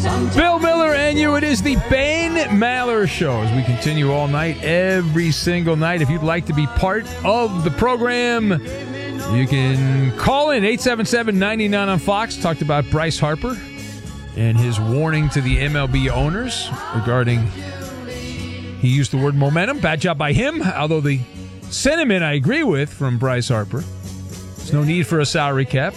Bill Miller and you. It is the Ben Maller Show as we continue all night, every single night. If you'd like to be part of the program, you can call in 877-99 on Fox. Talked about Bryce Harper and his warning to the MLB owners regarding, he used the word momentum. Bad job by him, although the sentiment I agree with from Bryce Harper. There's no need for a salary cap.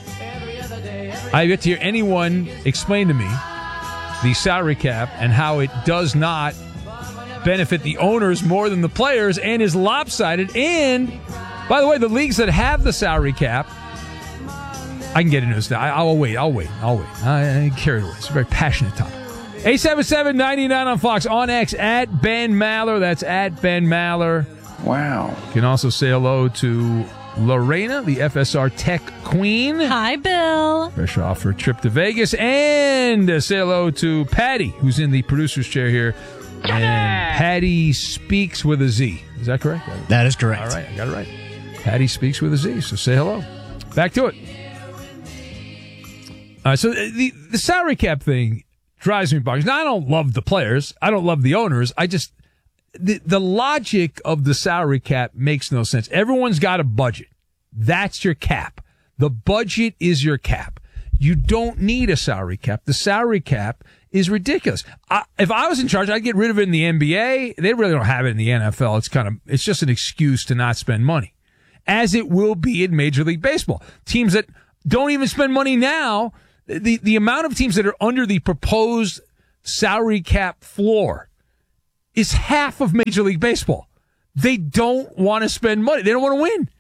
I have yet to hear anyone explain to me the salary cap and how it does not benefit the owners more than the players and is lopsided. And, by the way, the leagues that have the salary cap, I can get into this now. I'll wait. I carried away. It's a very passionate topic. 877-99 on Fox, on X, at Ben Maller. That's at Ben Maller. Wow. You can also say hello to Lorena, the FSR Tech Queen. Hi, Bill. Fresh off her trip to Vegas. And say hello to Patty, who's in the producer's chair here. And Patty speaks with a Z. Is that correct? That is correct. All right, I got it right. Patty speaks with a Z, so say hello. Back to it. So the salary cap thing drives me bonkers. Now, I don't love the players. I don't love the owners. I just... The logic of the salary cap makes no sense. Everyone's got a budget. That's your cap. The budget is your cap. You don't need a salary cap. The salary cap is ridiculous. If I was in charge, I'd get rid of it in the NBA. They really don't have it in the NFL. It's just an excuse to not spend money, as it will be in Major League Baseball. Teams that don't even spend money now, the amount of teams that are under the proposed salary cap floor is half of Major League Baseball. They don't want to spend money. They don't want to win.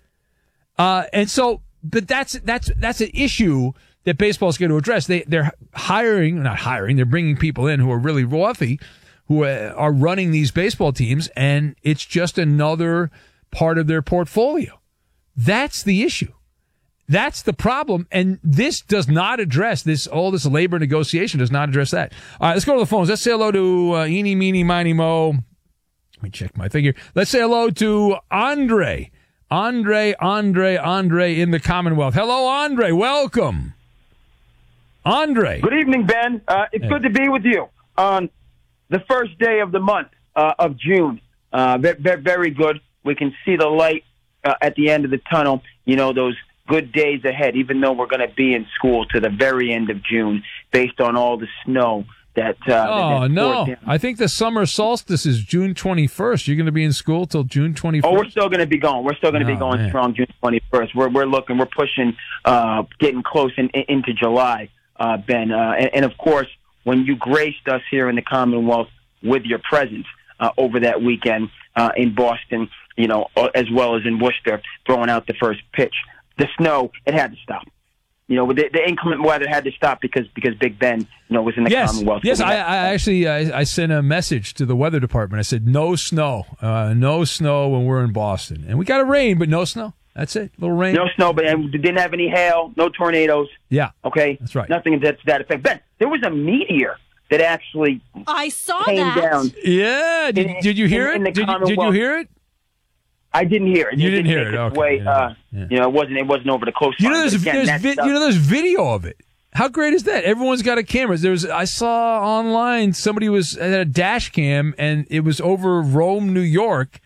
But that's an issue that baseball is going to address. They're they're bringing people in who are really wealthy, who are running these baseball teams, and it's just another part of their portfolio. That's the issue. That's the problem, and this does not address this. All this labor negotiation does not address that. All right, let's go to the phones. Let's say hello to Eeny, Meeny, Miny, Mo. Let me check my thing here. Let's say hello to Andre. Andre in the Commonwealth. Hello, Andre. Welcome. Andre. Good evening, Ben. It's good to be with you on the first day of the month of June. Very good. We can see the light at the end of the tunnel. You know, those good days ahead, even though we're going to be in school to the very end of June based on all the snow that no. I think the summer solstice is June 21st. You're going to be in school till June 21st? Oh, we're still going to be going. We're still going to be going strong June 21st. We're pushing, getting close into July, Ben. And of course, when you graced us here in the Commonwealth with your presence over that weekend in Boston, you know, as well as in Worcester, throwing out the first pitch, the snow, it had to stop. You know, the inclement weather had to stop because Big Ben, you know, was in the Commonwealth. Yes, I actually sent a message to the weather department. I said, no snow when we're in Boston. And we got a rain, but no snow. That's it, little rain. No snow, but didn't have any hail, no tornadoes. Yeah. Okay? That's right. Nothing to that effect. Ben, there was a meteor that actually I saw came that. down. Yeah. Did you hear it? Did you hear it? I didn't hear it. You didn't hear it. Okay. You know, it wasn't over the coastline. There's video of it. How great is that? Everyone's got a camera. I saw online somebody had a dash cam, and it was over Rome, New York.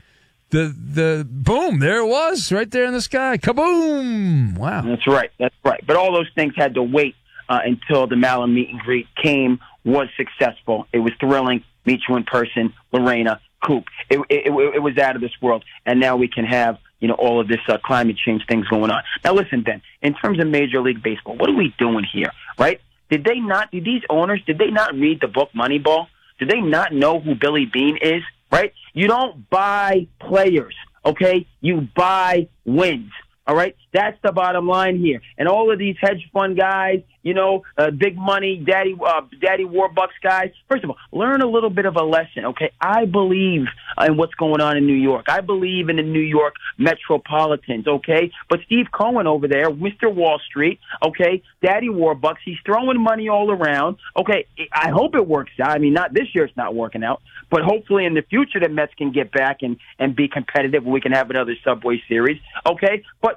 The boom, there it was, right there in the sky. Kaboom! Wow. That's right. But all those things had to wait until the Maller meet and greet was successful. It was thrilling. Meet you in person, Lorena, Coop. It was out of this world, and now we can have, you know, all of this climate change things going on. Now, listen, Ben. In terms of Major League Baseball, what are we doing here, right? Did these owners not read the book Moneyball? Did they not know who Billy Beane is, right? You don't buy players, okay? You buy wins, all right? That's the bottom line here. And all of these hedge fund guys, you know, big money, daddy Warbucks guys. First of all, learn a little bit of a lesson, okay? I believe in what's going on in New York. I believe in the New York Metropolitans, okay? But Steve Cohen over there, Mr. Wall Street, okay, Daddy Warbucks, he's throwing money all around. Okay, I hope it works out. I mean, not this year, it's not working out. But hopefully in the future the Mets can get back and be competitive and we can have another Subway Series, okay? But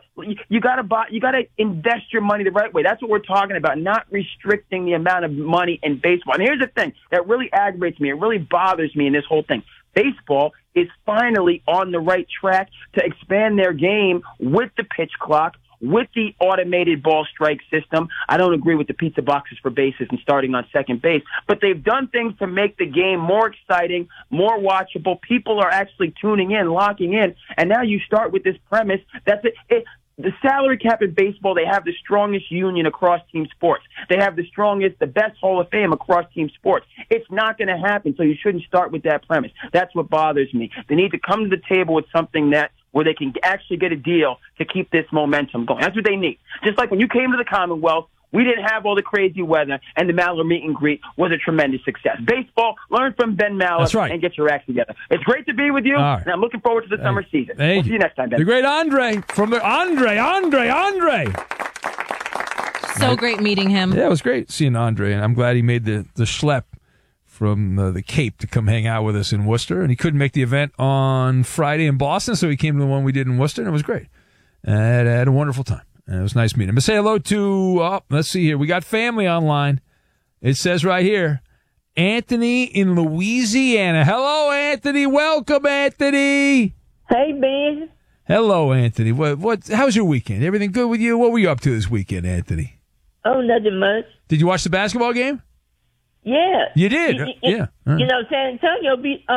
you got to invest your money the right way. That's what we're talking about, not restricting the amount of money in baseball. And here's the thing that really aggravates me. It really bothers me in this whole thing. Baseball is finally on the right track to expand their game with the pitch clock, with the automated ball strike system. I don't agree with the pizza boxes for bases and starting on second base, but they've done things to make the game more exciting, more watchable. People are actually tuning in, locking in, and now you start with this premise that the salary cap in baseball, they have the strongest union across team sports. They have the best Hall of Fame across team sports. It's not going to happen, so you shouldn't start with that premise. That's what bothers me. They need to come to the table with something where they can actually get a deal to keep this momentum going. That's what they need. Just like when you came to the Commonwealth, we didn't have all the crazy weather, and the Maller meet and greet was a tremendous success. Baseball, learn from Ben Maller. That's right. And get your act together. It's great to be with you, and I'm looking forward to the summer season. We'll see you next time, Ben. The great Andre from the Andre. So great meeting him. Yeah, it was great seeing Andre, and I'm glad he made the schlep from the Cape to come hang out with us in Worcester. And he couldn't make the event on Friday in Boston, so he came to the one we did in Worcester, and it was great. And I had a wonderful time. And it was nice meeting him. But say hello to, let's see here. We got family online. It says right here, Anthony in Louisiana. Hello, Anthony. Welcome, Anthony. Hey, Ben. Hello, Anthony. How's your weekend? Everything good with you? What were you up to this weekend, Anthony? Oh, nothing much. Did you watch the basketball game? Yeah. You did? Yeah. You know, San Antonio beat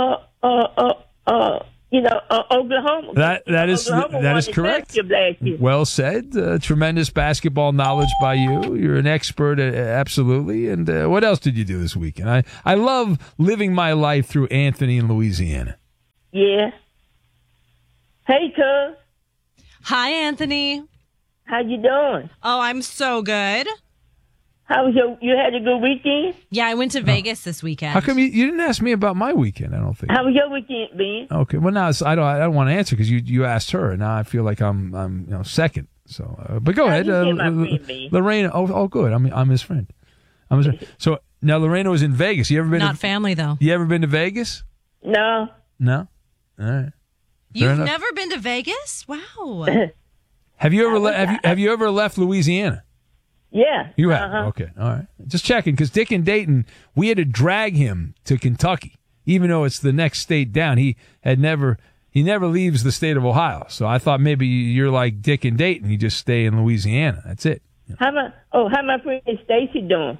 Oklahoma. That is correct. Well said. Tremendous basketball knowledge by you. You're an expert, absolutely. And what else did you do this weekend? I love living my life through Anthony in Louisiana. Yeah. Hey, cuz. Hi, Anthony. How you doing? Oh, I'm so good. How was you had a good weekend? Yeah, I went to Vegas this weekend. How come you didn't ask me about my weekend? I don't think. How was your weekend, Ben? Okay, well now I don't want to answer because you asked her, and now I feel like I'm second. So, but go ahead, Lorena. Oh, good. I'm his friend. So now Lorena was in Vegas. You ever been? Not family though. You ever been to Vegas? No. No. All right. You've never been to Vegas? Wow. Have you ever left Louisiana? Yeah. You have? Okay. All right. Just checking, because Dick and Dayton, we had to drag him to Kentucky, even though it's the next state down. He never leaves the state of Ohio. So I thought maybe you're like Dick and Dayton. You just stay in Louisiana. That's it. How my friend Stacy doing?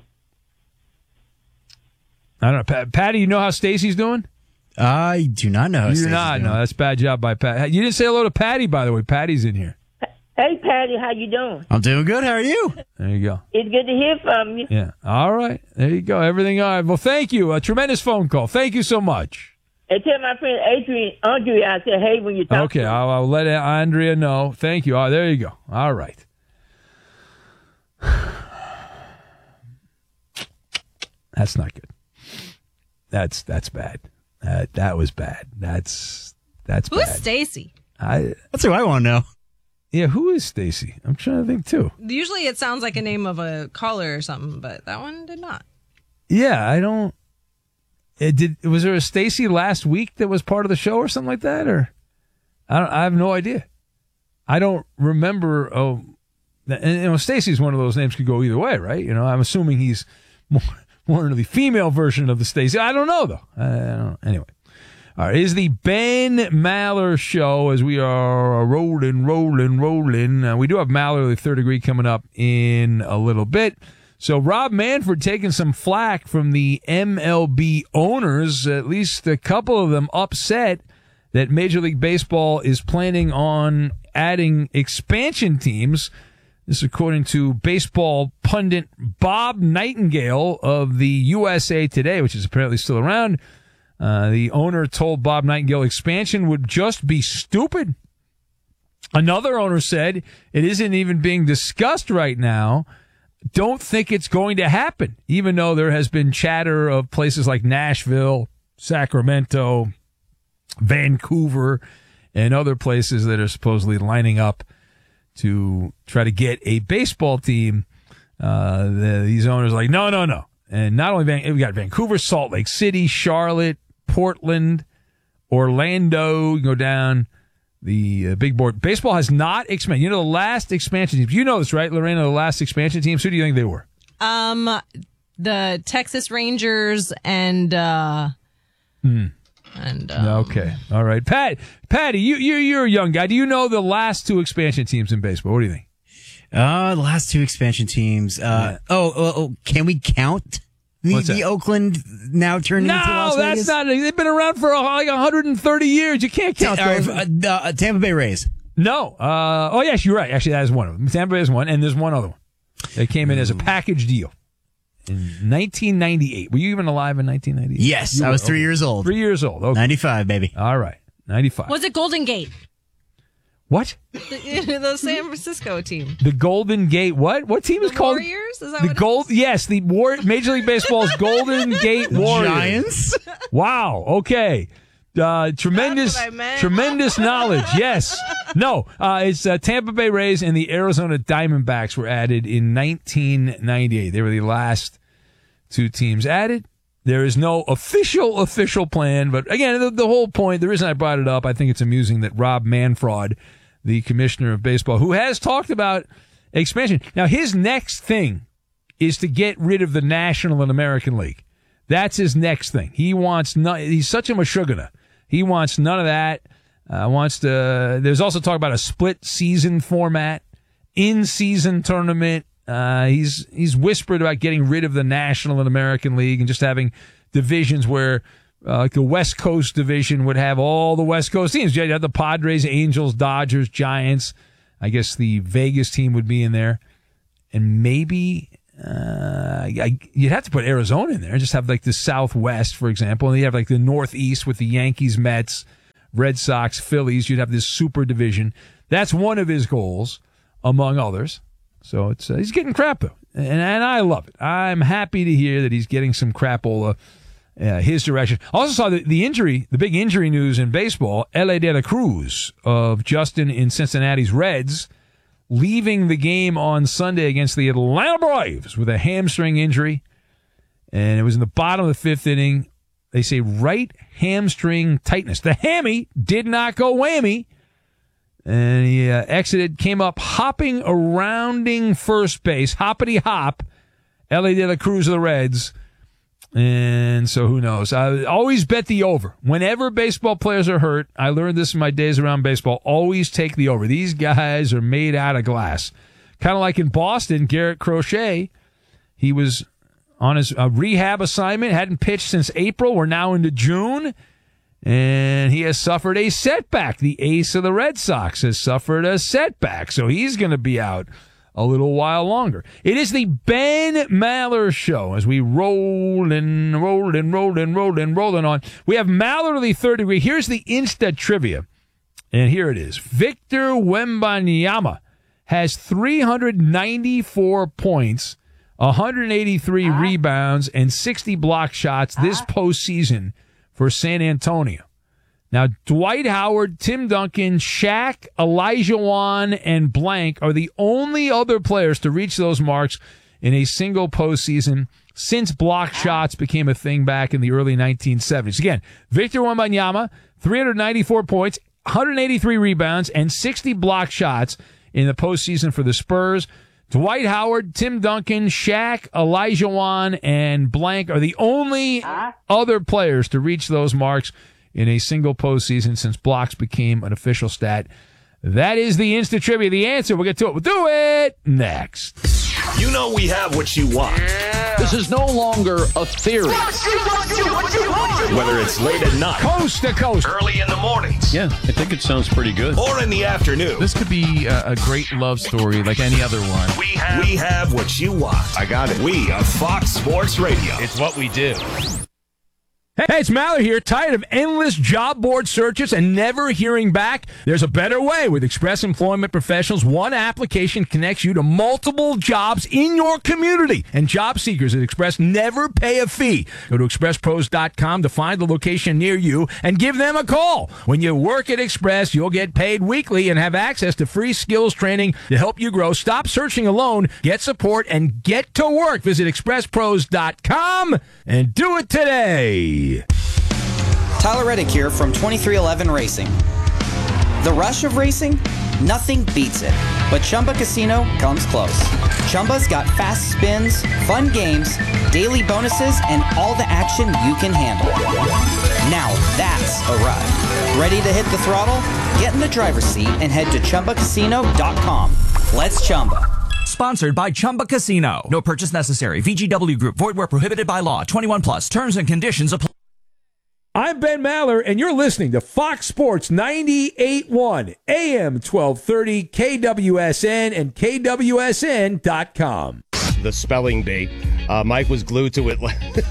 I don't know. Patty, you know how Stacy's doing? I do not know how Stacy's doing. You do not know. That's a bad job by Pat. You didn't say hello to Patty, by the way. Patty's in here. Hey, Patty, how you doing? I'm doing good. How are you? There you go. It's good to hear from you. Yeah. All right. There you go. Everything all right. Well, thank you. A tremendous phone call. Thank you so much. And tell my friend Andrea, I said, hey, when you talk to me. I'll let Andrea know. Thank you. Oh, there you go. All right. That's not good. That's bad. That was bad. That's bad. Who's Stacy? That's who I want to know. Yeah, who is Stacy? I'm trying to think too. Usually it sounds like a name of a caller or something, but that one did not. Yeah, I don't. Was there a Stacy last week that was part of the show or something like that? Or I have no idea. I don't remember. Oh, and Stacy's one of those names could go either way, right? You know, I'm assuming he's more into the female version of the Stacy. I don't know though. I don't know. Anyway. All right, is the Ben Maller Show as we are rolling. We do have Maller, the third degree, coming up in a little bit. So Rob Manfred taking some flack from the MLB owners, at least a couple of them upset that Major League Baseball is planning on adding expansion teams. This is according to baseball pundit Bob Nightingale of the USA Today, which is apparently still around. The owner told Bob Nightingale expansion would just be stupid. Another owner said it isn't even being discussed right now. Don't think it's going to happen, even though there has been chatter of places like Nashville, Sacramento, Vancouver, and other places that are supposedly lining up to try to get a baseball team. These owners are like, no. And not only we got Vancouver, Salt Lake City, Charlotte, Portland, Orlando, you go down the big board. Baseball has not expanded. You know, the last expansion teams. You know this, right, Lorena? The last expansion teams. Who do you think they were? The Texas Rangers and okay, all right, Patty, you're a young guy. Do you know the last two expansion teams in baseball? What do you think? The last two expansion teams. Can we count the Oakland now turning into Las Vegas? That's not. They've been around for like 130 years. You can't count those. Tampa Bay Rays. No. Yes, you're right. Actually, that is one of them. Tampa Bay is one, and there's one other one. They came in as a package deal in 1998. Were you even alive in 1998? Yes, I was 3 years old. 3 years old. Okay. 95, baby. All right, 95. Was it Golden Gate? What? The San Francisco team. The Golden Gate. What team is called? Warriors? Is that the what Gold? Yes, the Major League Baseball's Golden Gate Warriors. Giants. Wow. Okay. Tremendous knowledge. Yes. No. It's Tampa Bay Rays and the Arizona Diamondbacks were added in 1998. They were the last two teams added. There is no official plan, but again, the whole point, the reason I brought it up, I think it's amusing that Rob Manfred, the commissioner of baseball, who has talked about expansion. Now, his next thing is to get rid of the National and American League. That's his next thing. He's such a mashugana. He wants none of that. There's also talk about a split season format, in-season tournament. He's whispered about getting rid of the National and American League and just having divisions where like the West Coast division would have all the West Coast teams. You have the Padres, Angels, Dodgers, Giants. I guess the Vegas team would be in there. And maybe you'd have to put Arizona in there and just have like the Southwest, for example. And you have like the Northeast with the Yankees, Mets, Red Sox, Phillies. You'd have this super division. That's one of his goals, among others. So he's getting crap, though. And I love it. I'm happy to hear that he's getting some crapola his direction. Also saw the big injury news in baseball. Elly De La Cruz of Justin in Cincinnati's Reds leaving the game on Sunday against the Atlanta Braves with a hamstring injury. And it was in the bottom of the fifth inning. They say right hamstring tightness. The hammy did not go whammy. And he exited, came up hopping, rounding first base, hoppity hop, Elly De La Cruz of the Reds. And so who knows? I always bet the over. Whenever baseball players are hurt, I learned this in my days around baseball, always take the over. These guys are made out of glass. Kind of like in Boston, Garrett Crochet, he was on his rehab assignment, hadn't pitched since April. We're now into June. And he has suffered a setback. The ace of the Red Sox has suffered a setback. So he's going to be out a little while longer. It is the Ben Maller Show as we roll on. We have Maller of the third degree. Here's the Insta trivia. And here it is. Victor Wembanyama has 394 points, 183 rebounds, and 60 block shots this postseason for San Antonio. Now, Dwight Howard, Tim Duncan, Shaq, Elijah Wan, and Blank are the only other players to reach those marks in a single postseason since block shots became a thing back in the early 1970s. Again, Victor Wembanyama, 394 points, 183 rebounds, and 60 block shots in the postseason for the Spurs. Dwight Howard, Tim Duncan, Shaq, Elijah Wan, and Blank are the only other players to reach those marks in a single postseason since blocks became an official stat. That is the Insta Trivia. The answer, we'll get to it. We'll do it next. You know we have what you want. Yeah. This is no longer a theory. Whether it's late at night, coast to coast, early in the mornings. Yeah, I think it sounds pretty good. Or in the afternoon. This could be a great love story like any other one. We have what you want. I got it. We are Fox Sports Radio. It's what we do. Hey, it's Maller here. Tired of endless job board searches and never hearing back? There's a better way. With Express Employment Professionals, one application connects you to multiple jobs in your community. And job seekers at Express never pay a fee. Go to expresspros.com to find the location near you and give them a call. When you work at Express, you'll get paid weekly and have access to free skills training to help you grow. Stop searching alone. Get support and get to work. Visit expresspros.com and do it today. Tyler Reddick here from 2311 Racing. The rush of racing? Nothing beats it. But Chumba Casino comes close. Chumba's got fast spins, fun games, daily bonuses, and all the action you can handle. Now that's a ride. Ready to hit the throttle? Get in the driver's seat and head to ChumbaCasino.com. Let's Chumba. Sponsored by Chumba Casino. No purchase necessary. VGW Group. Void where prohibited by law. 21 plus. Terms and conditions apply. I'm Ben Maller, and you're listening to Fox Sports 98.1 AM 1230 KWSN and KWSN.com. The spelling bee. Mike was glued to it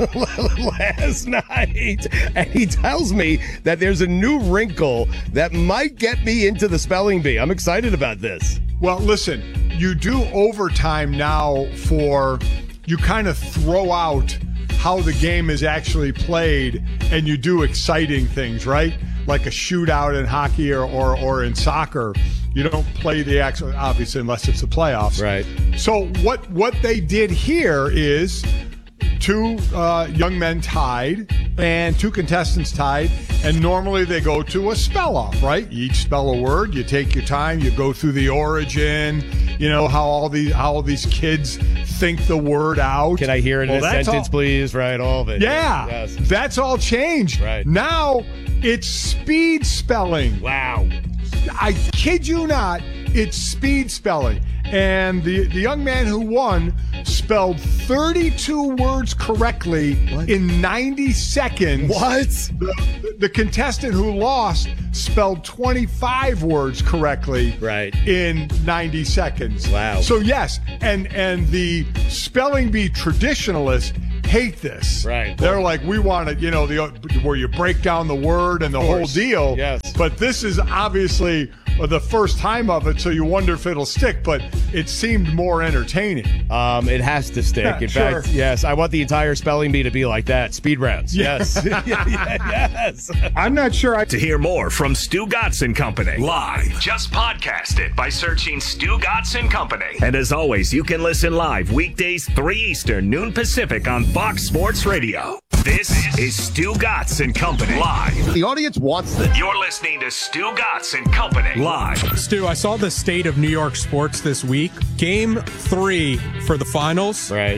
last night, and he tells me that there's a new wrinkle that might get me into the spelling bee. I'm excited about this. Well, listen, you do overtime now you kind of throw out how the game is actually played, and you do exciting things, right? Like a shootout in hockey or in soccer. You don't play the actual, obviously, unless it's the playoffs. Right. So what they did here is two young men tied and two contestants tied, and normally they go to a spell off, right? You each spell a word, you take your time, you go through the origin, you know, how all these kids think the word out. Can I hear it in a sentence, please? Right, all of it. Yeah, yes. That's all changed. Right. Now it's speed spelling. Wow. I kid you not, it's speed spelling. And the young man who won spelled 32 words correctly in 90 seconds. What? The contestant who lost spelled 25 words correctly in 90 seconds. Wow. So yes, and the spelling bee traditionalists hate this. Right. They're like, we want it, where you break down the word and the whole deal. Yes. But this is obviously the first time of it, so you wonder if it'll stick, but it seemed more entertaining. It has to stick. In fact, yes, I want the entire spelling bee to be like that. Speed rounds. Yes. Yes. I'm not sure. To hear more from Stu Gatz and Company live, just podcast it by searching Stu Gatz and Company. And as always, you can listen live weekdays 3 Eastern, noon Pacific on Fox Sports Radio. This is Stu Gatz and Company live. The audience wants this. You're listening to Stu Gatz and Company live. Stu, I saw the state of New York sports this week. Game 3 for the finals. Right.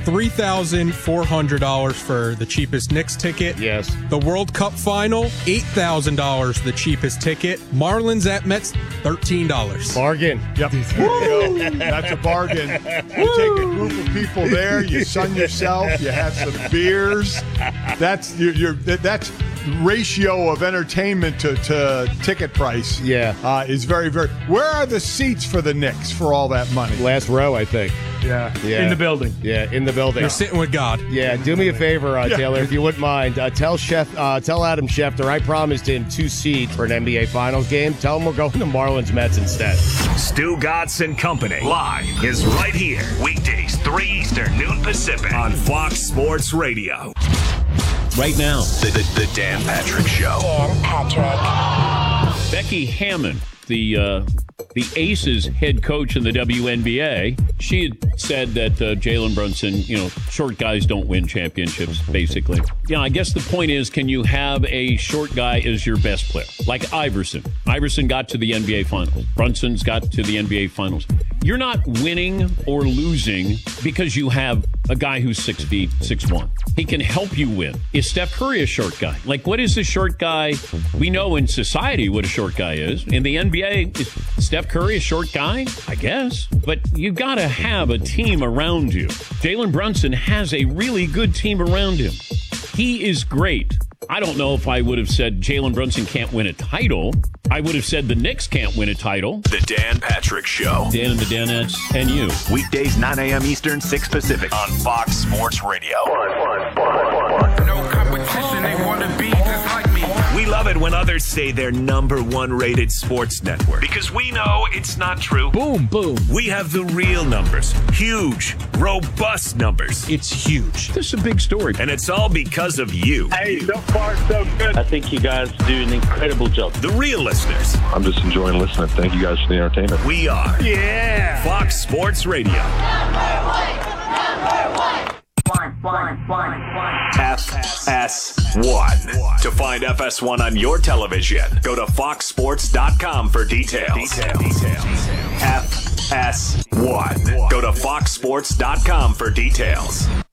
$3,400 for the cheapest Knicks ticket. Yes. The World Cup final, $8,000 the cheapest ticket. Marlins at Mets, $13. Bargain. Yep. That's a bargain. You take a group of people there, you sun yourself, you have some beers. That's that's ratio of entertainment to ticket price. Yeah. Is very, very. Where are the seats for the Knicks for all that money? Last row, I think. Yeah. In the building. Yeah, in the building. You're sitting with God. Yeah, do me a favor, Taylor, if you wouldn't mind. Tell Adam Schefter I promised him 2 seats for an NBA Finals game. Tell him we're going to Marlins Mets instead. Stu Gatz and Company live is right here. Weekdays 3 Eastern, noon Pacific on Fox Sports Radio. Right now, The Dan Patrick Show. Dan Patrick. Becky Hammon, the Aces head coach in the WNBA, she had said that Jalen Brunson, short guys don't win championships, basically. I guess the point is, can you have a short guy as your best player? Like Iverson. Iverson got to the NBA Finals. Brunson's got to the NBA Finals. You're not winning or losing because you have a guy who's 6 feet, 6'1". He can help you win. Is Steph Curry a short guy? Like, what is a short guy? We know in society what a short guy is. In the NBA, is Steph Curry a short guy? I guess. But you got to have a team around you. Jalen Brunson has a really good team around him. He is great. I don't know if I would have said Jalen Brunson can't win a title. I would have said the Knicks can't win a title. The Dan Patrick Show. Dan and the Danettes and you. Weekdays 9 a.m. Eastern, 6 Pacific on Fox Sports Radio. No competition, they want to be just like me. We love it when others say they're #1 rated sports network because we know it's not true. Boom, boom. We have the real numbers. Huge, robust numbers. It's huge. This is a big story. And it's all because of you. Hey, so far so good. I think you guys do an incredible job. The real listeners. I'm just enjoying listening. Thank you guys for the entertainment. We are. Yeah. Fox Sports Radio. Number one. FS1. To find FS1 on your television, go to foxsports.com for details. FS1. Go to foxsports.com for details.